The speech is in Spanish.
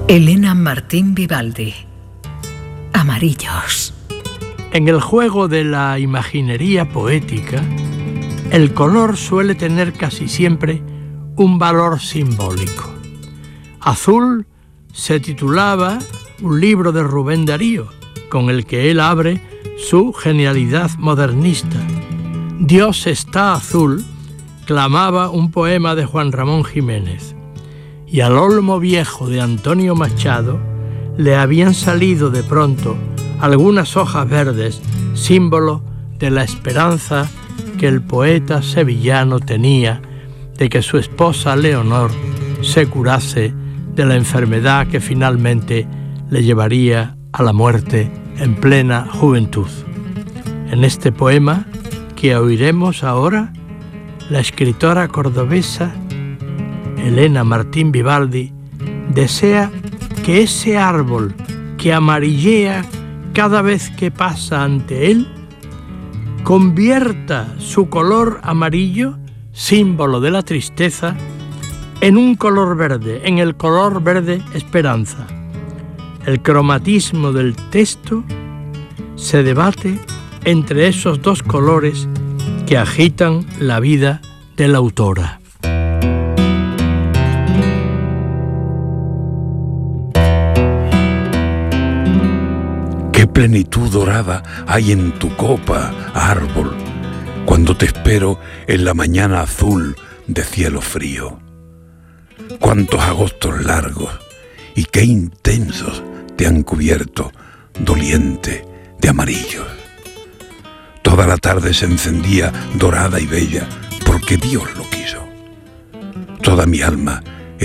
Elena Martín Vivaldi. Amarillos. En el juego de la imaginería poética, el color suele tener casi siempre un valor simbólico. Azul se titulaba un libro de Rubén Darío, con el que él abre su genialidad modernista. Dios está azul, clamaba un poema de Juan Ramón Jiménez. Y al olmo viejo de Antonio Machado le habían salido de pronto algunas hojas verdes, símbolo de la esperanza que el poeta sevillano tenía de que su esposa Leonor se curase de la enfermedad que finalmente le llevaría a la muerte en plena juventud. En este poema que oiremos ahora, la escritora cordobesa Elena Martín Vivaldi desea que ese árbol que amarillea cada vez que pasa ante él convierta su color amarillo, símbolo de la tristeza, en un color verde, en el color verde esperanza. El cromatismo del texto se debate entre esos dos colores que agitan la vida de la autora. Qué plenitud dorada hay en tu copa, árbol, cuando te espero en la mañana azul de cielo frío. Cuántos agostos largos y qué intensos te han cubierto, doliente de amarillos. Toda la tarde se encendía dorada y bella porque Dios lo quiso. Toda mi alma